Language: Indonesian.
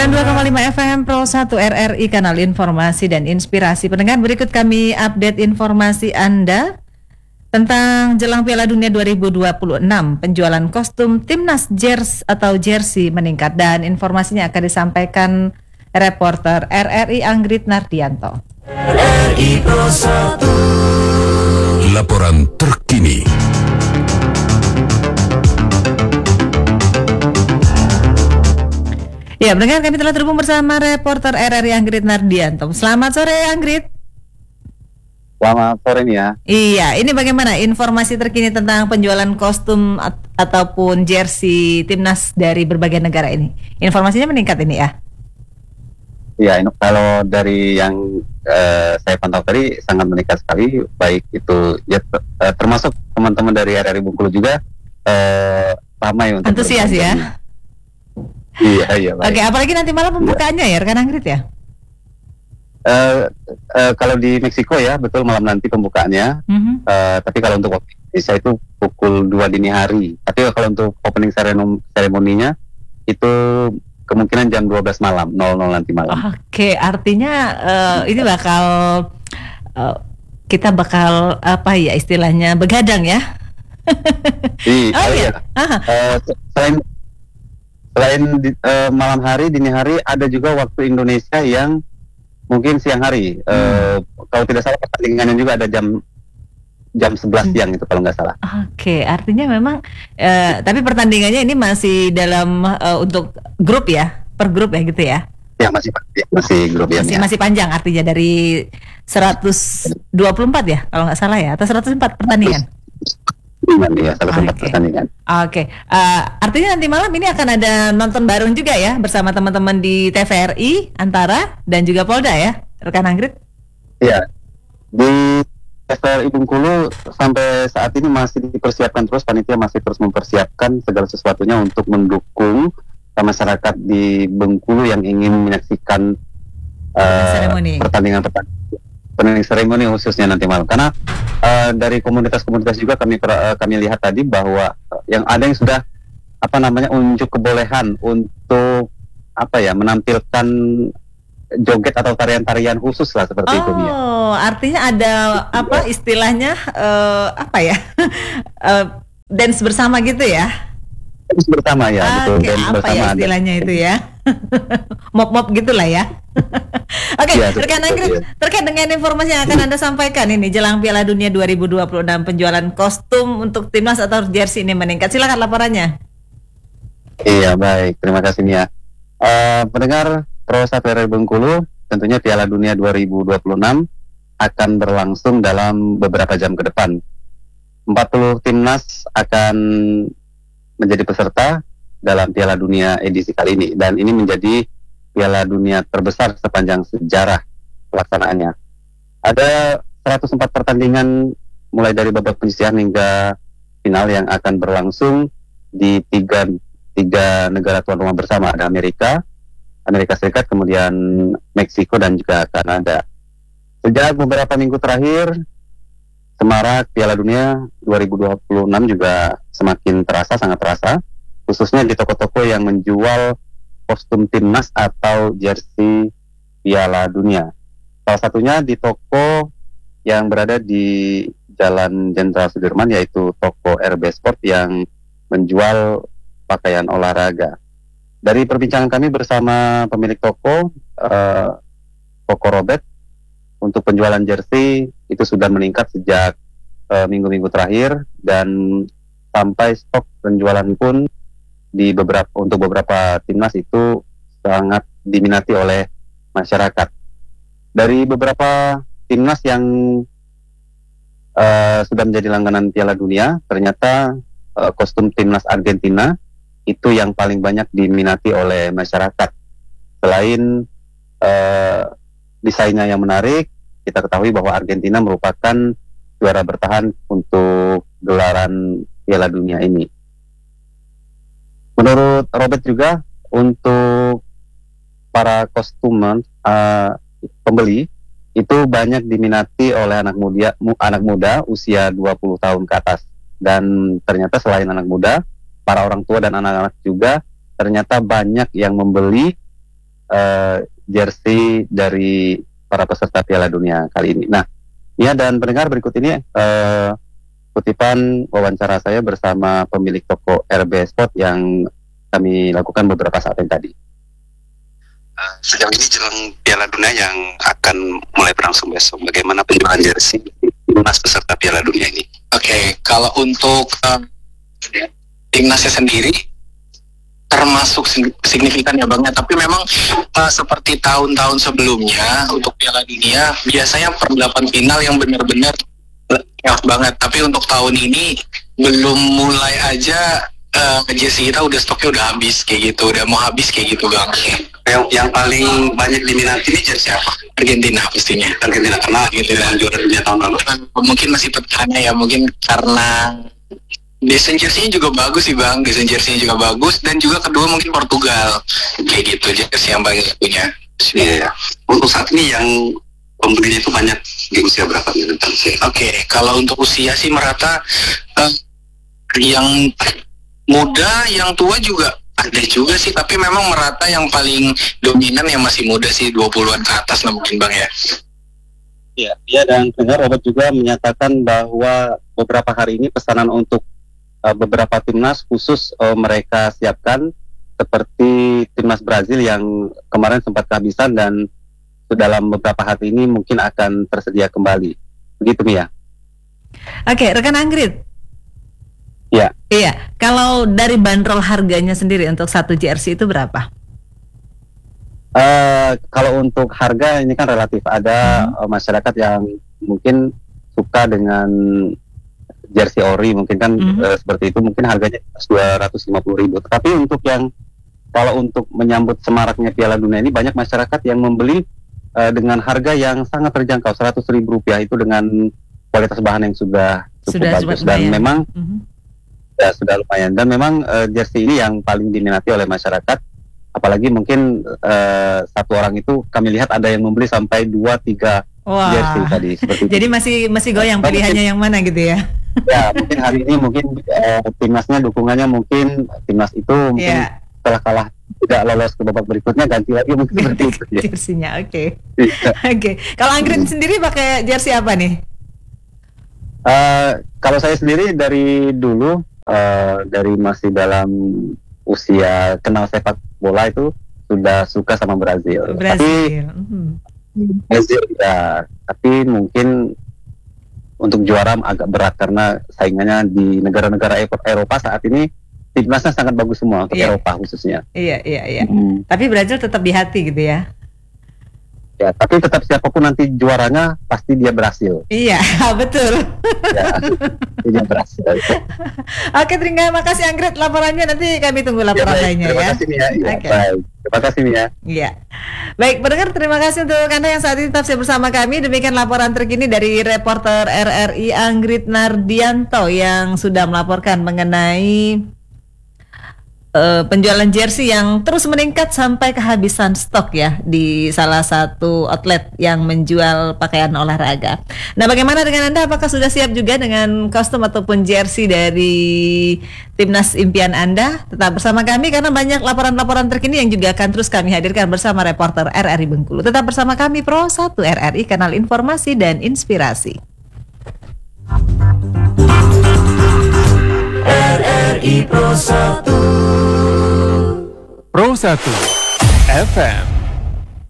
92,5 FM Pro 1 RRI, kanal informasi dan inspirasi. Pendengar, berikut kami update informasi Anda tentang jelang Piala Dunia 2026. Penjualan kostum timnas jersey meningkat, dan informasinya akan disampaikan reporter RRI Anggrit Nardianto. RRI Pro 1. Laporan terkini. Ya, pendengar, kami telah terhubung bersama reporter RRI Anggrit Nardianto. Selamat sore, Anggrit. Selamat sore nih ya. Iya, ini bagaimana informasi terkini tentang penjualan kostum ataupun jersey timnas dari berbagai negara ini? Informasinya meningkat ini ya? Iya, kalau dari yang saya pantau tadi sangat meningkat sekali, baik itu ya termasuk teman-teman dari RRI Bengkulu juga ramai untuk antusias ya. Iya. Baik. Oke, apalagi nanti malam pembukaannya ya, rekan Anggrit ya? Kalau di Meksiko ya, betul, malam nanti pembukaannya. Tapi kalau untuk waktu Indonesia itu pukul 2 dini hari. Tapi kalau untuk opening seremoninya itu kemungkinan jam 12 malam, 00 nanti malam. Oke, artinya ini kita bakal apa ya istilahnya, begadang ya? Iya. Selain malam hari, dini hari, ada juga waktu Indonesia yang mungkin siang hari. Kalau tidak salah pertandingannya juga ada jam 11 siang itu kalau nggak salah. Oke, artinya memang tapi pertandingannya ini masih dalam untuk grup ya, per grup ya gitu ya? Ya masih grup ya. Masih panjang, artinya dari 124 ya kalau nggak salah ya, atau 104 pertandingan? Iya, 104 pertandingan. Oke. Artinya nanti malam ini akan ada nonton bareng juga ya bersama teman-teman di TVRI, Antara, dan juga Polda ya, rekan Anggrit? Iya. Di TVRI Bengkulu sampai saat ini masih dipersiapkan terus, panitia masih terus mempersiapkan segala sesuatunya untuk mendukung masyarakat di Bengkulu yang ingin menyaksikan pertandingan seremoni khususnya nanti malam. Karena dari komunitas-komunitas juga kami lihat tadi bahwa yang ada yang sudah unjuk kebolehan untuk menampilkan joget atau tarian-tarian khusus lah seperti itu ya. Oh, artinya ada istilahnya dance bersama gitu ya? Dance bersama ya, betul. Dance apa bersama ya istilahnya itu ya? Mop-mop gitulah ya. Oke, ya, rekan Anggrit, terkait dengan informasi yang akan Anda sampaikan ini jelang Piala Dunia 2026, penjualan kostum untuk timnas atau jersey ini meningkat. Silakan laporannya. Iya, baik. Terima kasih Nia. Pendengar Pro 1 RRI Bengkulu, tentunya Piala Dunia 2026 akan berlangsung dalam beberapa jam ke depan. 40 timnas akan menjadi peserta dalam Piala Dunia edisi kali ini, dan ini menjadi Piala Dunia terbesar sepanjang sejarah pelaksanaannya. Ada 104 pertandingan mulai dari babak penyisihan hingga final yang akan berlangsung di tiga negara tuan rumah bersama. Ada Amerika Serikat, kemudian Meksiko, dan juga Kanada. Sejak beberapa minggu terakhir, semarak Piala Dunia 2026 juga semakin sangat terasa, khususnya di toko-toko yang menjual kostum timnas atau jersey Piala Dunia. Salah satunya di toko yang berada di Jalan Jenderal Sudirman, yaitu toko RB Sport yang menjual pakaian olahraga. Dari perbincangan kami bersama pemilik toko, Koko Robert, untuk penjualan jersey itu sudah meningkat sejak minggu-minggu terakhir, dan sampai stok penjualan pun untuk beberapa timnas itu sangat diminati oleh masyarakat. Dari beberapa timnas yang sudah menjadi langganan Piala Dunia, ternyata kostum timnas Argentina itu yang paling banyak diminati oleh masyarakat. Selain desainnya yang menarik, kita ketahui bahwa Argentina merupakan juara bertahan untuk gelaran Piala Dunia ini. Menurut Robert juga, untuk para kostumen pembeli itu banyak diminati oleh anak muda usia 20 tahun ke atas. Dan ternyata selain anak muda, para orang tua dan anak-anak juga ternyata banyak yang membeli jersey dari para peserta Piala Dunia kali ini. Nah, ya, dan pendengar, berikut ini kutipan wawancara saya bersama pemilik toko RB Sport yang kami lakukan beberapa saat yang tadi. Sejauh ini jelang Piala Dunia yang akan mulai berlangsung besok, bagaimana penjualan jersey timnas peserta Piala Dunia ini? Oke, kalau untuk timnasnya sendiri termasuk signifikan ya Bang, tapi memang seperti tahun-tahun sebelumnya untuk Piala Dunia biasanya per-8 final yang benar-benar playoff banget, tapi untuk tahun ini belum mulai aja jersey kita stoknya udah habis kayak gitu, udah mau habis kayak gitu Bang. Yang paling banyak diminati ini jersey apa? Argentina pastinya. Argentina, karena dengan juara dunia tahun lalu. Mungkin masih bertanya ya, mungkin karena desain jersey-nya juga bagus sih Bang, desain jersey-nya juga bagus, dan juga kedua mungkin Portugal kayak gitu jersey yang banyak punya. Iya. Untuk saat ini yang pembelinya itu banyak di usia berapa nih? Oke, kalau untuk usia sih merata, yang muda, yang tua juga ada juga sih, tapi memang merata yang paling dominan yang masih muda sih, 20-an ke atas lah mungkin Bang ya. Iya, dan dengar Robert juga menyatakan bahwa beberapa hari ini pesanan untuk beberapa timnas khusus mereka siapkan, seperti timnas Brazil yang kemarin sempat kehabisan dan dalam beberapa hari ini mungkin akan tersedia kembali. Begitu Mia. Oke, rekan Anggrit. Ya. Iya, kalau dari bandrol harganya sendiri untuk satu jersey itu berapa? Kalau untuk harga ini kan relatif. Ada masyarakat yang mungkin suka dengan jersey ori, mungkin kan seperti itu, mungkin harganya 250.000. Tapi untuk yang kalau untuk menyambut semaraknya Piala Dunia ini, banyak masyarakat yang membeli dengan harga yang sangat terjangkau, Rp100.000 itu dengan kualitas bahan yang sudah cukup bagus dan memang ya sudah lumayan, dan memang jersey ini yang paling diminati oleh masyarakat, apalagi mungkin satu orang itu kami lihat ada yang membeli sampai 2-3 jersey tadi seperti jadi itu. masih goyang pilihannya yang mana gitu ya. Ya, mungkin hari ini mungkin timnasnya dukungannya mungkin timnas itu mungkin setelah kalah tidak lolos ke babak berikutnya ganti lagi mungkin seperti itu ya. Jersinya oke. Kalau Anggrit sendiri pakai jersey apa nih? Kalau saya sendiri dari dulu dari masih dalam usia kenal sepak bola itu sudah suka sama Brazil. Brazil ya, tapi mungkin untuk juara agak berat karena saingannya di negara-negara Eropa saat ini timnasnya sangat bagus semua untuk Eropa khususnya. Iya. Tapi Brazil tetap di hati gitu ya. Ya, tapi tetap siapapun nanti juaranya pasti dia berhasil. Iya, betul. Ya, dia berhasil. Oke, terima kasih Anggrit laporannya. Nanti kami tunggu laporan lainnya ya. Terima kasih Mia. Okay. Baik. Terima kasih Mia. Iya. Baik, pendengar, terima kasih untuk Anda yang saat ini tetap bersama kami. Demikian laporan terkini dari reporter RRI Anggrit Nardianto yang sudah melaporkan mengenai penjualan jersey yang terus meningkat sampai kehabisan stok ya di salah satu outlet yang menjual pakaian olahraga. Nah, bagaimana dengan Anda? Apakah sudah siap juga dengan kostum ataupun jersey dari timnas impian Anda? Tetap bersama kami karena banyak laporan-laporan terkini yang juga akan terus kami hadirkan bersama reporter RRI Bengkulu. Tetap bersama kami Pro 1 RRI, kanal informasi dan inspirasi. RRI Pro 1 FM